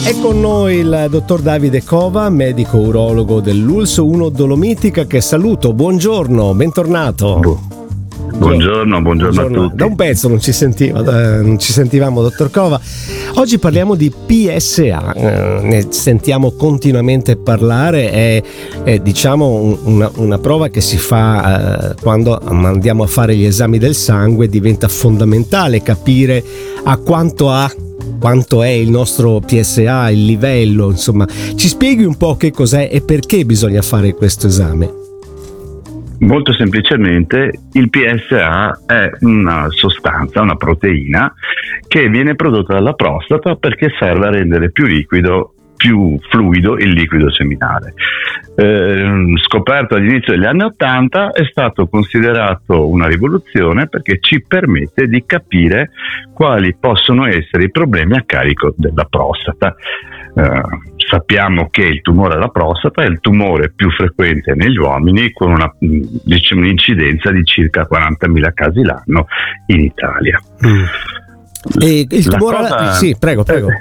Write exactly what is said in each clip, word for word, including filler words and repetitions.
È con noi il dottor Davide Cova, medico urologo dell'U L S uno Dolomitica, che saluto. Buongiorno, bentornato. Bu- Buongiorno, buongiorno, buongiorno a tutti. Da un pezzo non ci, sentiva, non ci sentivamo, dottor Cova. Oggi parliamo di P S A, eh, ne sentiamo continuamente parlare, è, è diciamo una, una prova che si fa eh, quando andiamo a fare gli esami del sangue. Diventa fondamentale capire a quanto ha quanto è il nostro P S A, il livello, insomma. Ci spieghi un po' che cos'è e perché bisogna fare questo esame? Molto semplicemente il P S A è una sostanza, una proteina che viene prodotta dalla prostata perché serve a rendere più liquido, più fluido il liquido seminale. Eh, scoperto all'inizio degli anni Ottanta, è stato considerato una rivoluzione perché ci permette di capire quali possono essere i problemi a carico della prostata. Eh, sappiamo che il tumore alla prostata è il tumore più frequente negli uomini, con una, diciamo, un'incidenza di circa quarantamila casi l'anno in Italia. Mm. E il tumore cosa... alla... Sì, prego, prego.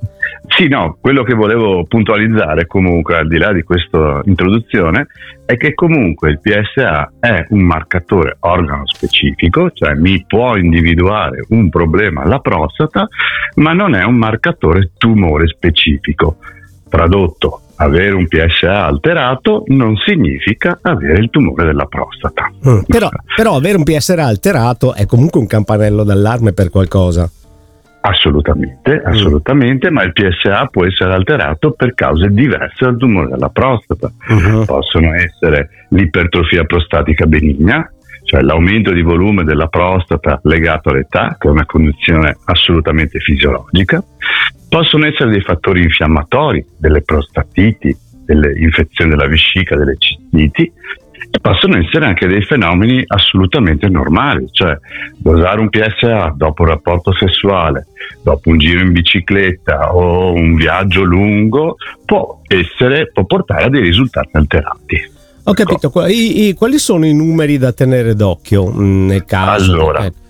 Sì, no, quello che volevo puntualizzare comunque, al di là di questa introduzione, è che comunque il P S A è un marcatore organo specifico, cioè mi può individuare un problema alla prostata, ma non è un marcatore tumore specifico. Tradotto, avere un P S A alterato non significa avere il tumore della prostata. Mm, però, però avere un P S A alterato è comunque un campanello d'allarme per qualcosa. Assolutamente, assolutamente, mm. ma il P S A può essere alterato per cause diverse dal tumore della prostata. Uh-huh. Possono essere l'ipertrofia prostatica benigna, cioè l'aumento di volume della prostata legato all'età, che è una condizione assolutamente fisiologica. Possono essere dei fattori infiammatori, delle prostatiti, delle infezioni della vescica, delle cistiti, e possono essere anche dei fenomeni assolutamente normali, cioè dosare un P S A dopo un rapporto sessuale, dopo un giro in bicicletta o un viaggio lungo può essere, può portare a dei risultati alterati. Ho capito. I, i, quali sono i numeri da tenere d'occhio mh, nel caso? Allora, eh.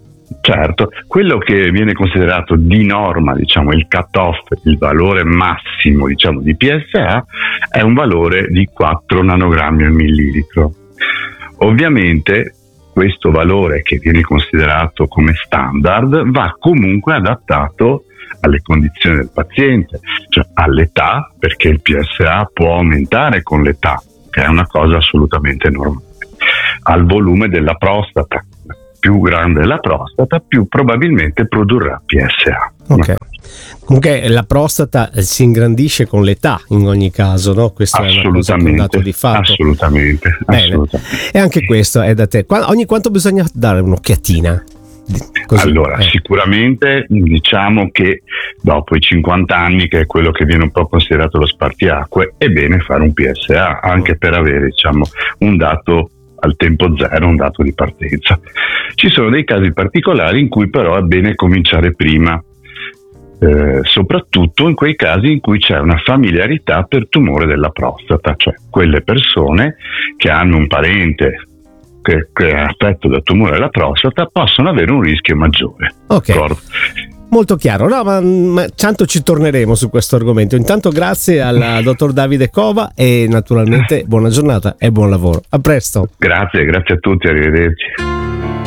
certo, quello che viene considerato di norma, diciamo il cut-off, il valore massimo, diciamo, di P S A è un valore di quattro nanogrammi al millilitro. Ovviamente questo valore, che viene considerato come standard, va comunque adattato alle condizioni del paziente, cioè all'età, perché il P S A può aumentare con l'età, che è una cosa assolutamente normale, al volume della prostata. Più grande la prostata, più probabilmente produrrà P S A. Ok. Comunque la prostata si ingrandisce con l'età in ogni caso, no? Questo è una cosa, un dato di fatto. Assolutamente, assolutamente. E anche questo è da te. Ogni quanto bisogna dare un'occhiatina? Così, allora, eh. sicuramente diciamo che dopo i cinquanta anni, che è quello che viene un po' considerato lo spartiacque, è bene fare un P S A, anche per avere, diciamo, un dato al tempo zero, un dato di partenza. Ci sono dei casi particolari in cui però è bene cominciare prima, eh, soprattutto in quei casi in cui c'è una familiarità per tumore della prostata, cioè quelle persone che hanno un parente che, che è affetto da tumore della prostata possono avere un rischio maggiore. Ok. D'accordo? Molto chiaro, no, ma, ma tanto ci torneremo su questo argomento. Intanto grazie al dottor Davide Cova e naturalmente buona giornata e buon lavoro. A presto. Grazie, grazie a tutti, arrivederci.